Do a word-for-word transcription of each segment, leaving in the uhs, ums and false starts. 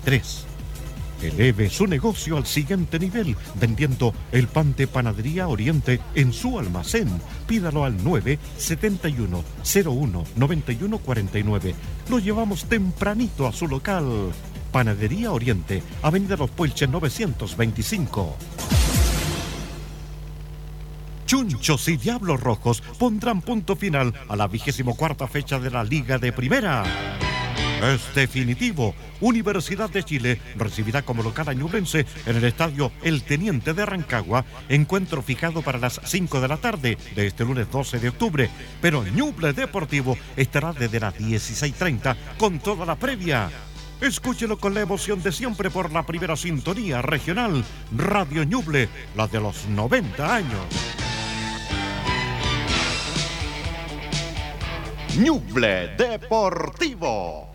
tres. Eleve su negocio al siguiente nivel vendiendo el pan de Panadería Oriente en su almacén. Pídalo al nueve siete uno cero uno nueve uno cuatro nueve. Lo llevamos tempranito a su local. Panadería Oriente, Avenida Los Puelches novecientos veinticinco. Chunchos y Diablos Rojos pondrán punto final a la vigésimo cuarta fecha de la Liga de Primera. Es definitivo. Universidad de Chile recibirá como local a Ñublense en el estadio El Teniente de Rancagua, encuentro fijado para las cinco de la tarde de este lunes doce de octubre. Pero Ñuble Deportivo estará desde las dieciséis treinta con toda la previa. Escúchelo con la emoción de siempre por la primera sintonía regional, Radio Ñuble, la de los noventa años. Ñuble Deportivo.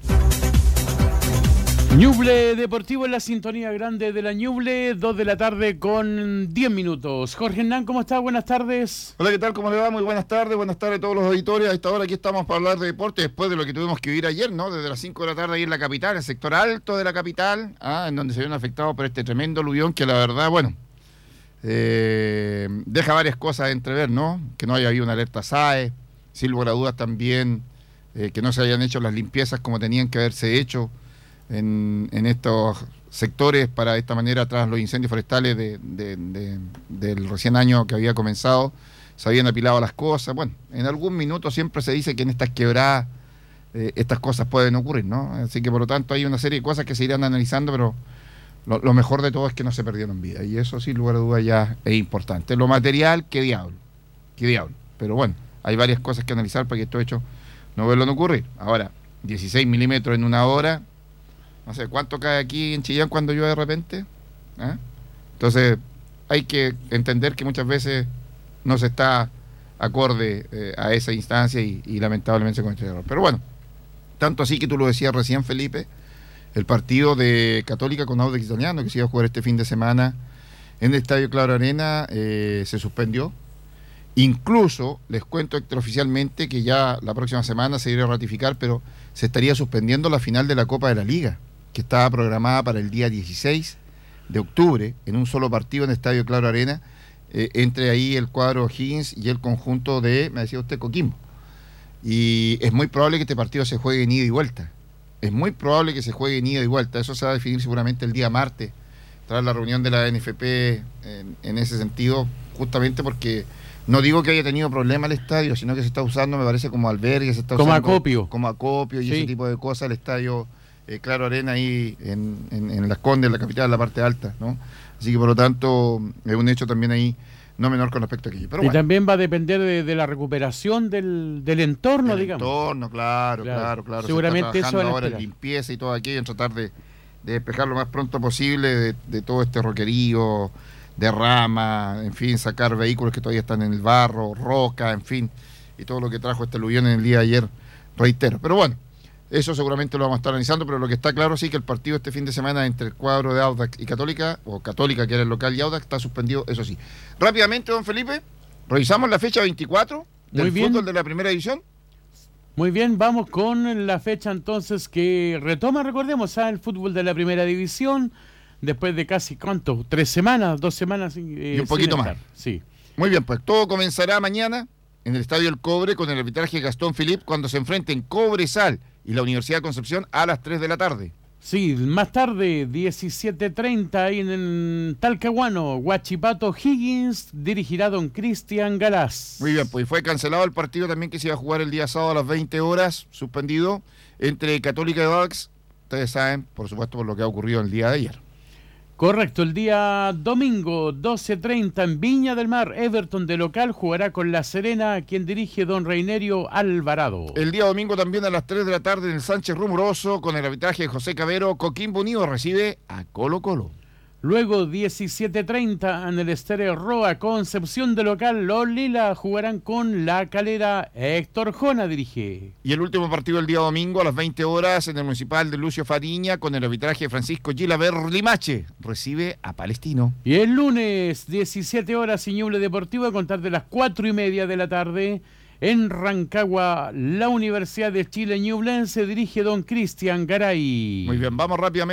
Ñuble Deportivo en la sintonía grande de la Ñuble, dos de la tarde con diez minutos. Jorge Hernán, ¿cómo está? Buenas tardes. Hola, ¿qué tal? ¿Cómo le va? Muy buenas tardes, buenas tardes a todos los auditores. A esta hora aquí estamos para hablar de deporte después de lo que tuvimos que vivir ayer, ¿no? Desde las cinco de la tarde ahí en la capital, el sector alto de la capital, ¿ah? En donde se vieron afectados por este tremendo aluvión que la verdad, bueno, eh, deja varias cosas de entrever, ¿no? Que no haya habido una alerta S A E, sin lugar a dudas también, eh, que no se hayan hecho las limpiezas como tenían que haberse hecho En, en estos sectores para de esta manera, tras los incendios forestales de, de, de, del recién año que había comenzado, se habían apilado las cosas. Bueno, en algún minuto siempre se dice que en estas quebradas eh, estas cosas pueden ocurrir, ¿no? Así que por lo tanto hay una serie de cosas que se irán analizando, pero lo, lo mejor de todo es que no se perdieron vidas, y eso sin lugar a dudas ya es importante. Lo material, qué diablo, qué diablo, pero bueno, hay varias cosas que analizar para que estos hechos no vuelvan a ocurrir. Ahora, dieciséis milímetros en una hora, no sé cuánto cae aquí en Chillán cuando llueve de repente, ¿eh? Entonces hay que entender que muchas veces no se está acorde eh, a esa instancia y, y lamentablemente se comete error. Pero bueno, tanto así que tú lo decías recién, Felipe, el partido de Católica con Audax Italiano que se iba a jugar este fin de semana en el Estadio Claro Arena eh, se suspendió. Incluso les cuento extraoficialmente que ya la próxima semana se iría a ratificar, pero se estaría suspendiendo la final de la Copa de la Liga, que estaba programada para el día dieciséis de octubre, en un solo partido en el Estadio Claro Arena, eh, entre ahí el cuadro Higgins y el conjunto de, me decía usted, Coquimbo. Y es muy probable que este partido se juegue en ida y vuelta. Es muy probable que se juegue en ida y vuelta. Eso se va a definir seguramente el día martes, tras la reunión de la N F P en, en ese sentido, justamente porque no digo que haya tenido problema el estadio, sino que se está usando, me parece, como albergue, se está como usando acopio. Como acopio y sí, ese tipo de cosas, el estadio eh, Claro Arena ahí en, en, en Las Condes, en la capital, en la parte alta, ¿no? Así que por lo tanto es un hecho también ahí no menor con respecto a aquello. Pero y bueno, también va a depender de, de la recuperación del, del entorno, el digamos. entorno, claro, claro, claro. claro. Seguramente se está eso van a ahora en esperar. limpieza y todo aquello, en tratar de, de despejar lo más pronto posible de, de todo este roquerío, de rama, en fin, sacar vehículos que todavía están en el barro, roca, en fin, y todo lo que trajo este aluvión en el día de ayer, reitero. Pero bueno, eso seguramente lo vamos a estar analizando, pero lo que está claro sí que el partido este fin de semana entre el cuadro de Audax y Católica, o Católica que era el local y Audax, está suspendido, eso sí. Rápidamente, don Felipe, revisamos la fecha veinticuatro del fútbol de la primera división. Muy bien, vamos con la fecha entonces que retoma, recordemos, ¿ah? El fútbol de la primera división, después de casi, ¿cuánto? ¿Tres semanas? ¿Dos semanas? Eh, y un poquito más. Sí. Muy bien, pues todo comenzará mañana en el Estadio El Cobre con el arbitraje de Gastón Philippe cuando se enfrenten Cobresal y la Universidad de Concepción a las tres de la tarde. Sí, más tarde, diecisiete treinta, ahí en el Talcahuano, Huachipato Higgins dirigirá don Cristian Galás. Muy bien, pues fue cancelado el partido también que se iba a jugar el día sábado a las veinte horas, suspendido, entre Católica y Audax. Ustedes saben, por supuesto, por lo que ha ocurrido el día de ayer. Correcto, el día domingo, doce treinta, en Viña del Mar, Everton de local jugará con La Serena, quien dirige don Reinerio Alvarado. El día domingo también a las tres de la tarde en el Sánchez Rumoroso, con el arbitraje de José Cabero, Coquimbo Unido recibe a Colo Colo. Luego, diecisiete treinta, en el Estéreo Roa, Concepción de local, los Lila jugarán con La Calera, Héctor Jona dirige. Y el último partido del día domingo a las veinte horas en el Municipal de Lucio Fariña, con el arbitraje de Francisco Gilaber Limache, recibe a Palestino. Y el lunes, diecisiete horas, Ñuble Deportivo, a contar de las cuatro y media de la tarde, en Rancagua, la Universidad de Chile Ñublense dirige don Cristian Garay. Muy bien, vamos rápidamente.